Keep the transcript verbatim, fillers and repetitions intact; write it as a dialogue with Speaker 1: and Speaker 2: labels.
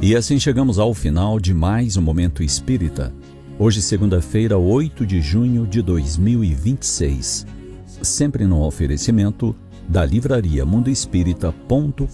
Speaker 1: E assim chegamos ao final de mais um Momento Espírita. Hoje, segunda-feira, oito de junho de dois mil e vinte e seis. Sempre no oferecimento da livraria mundo espírita ponto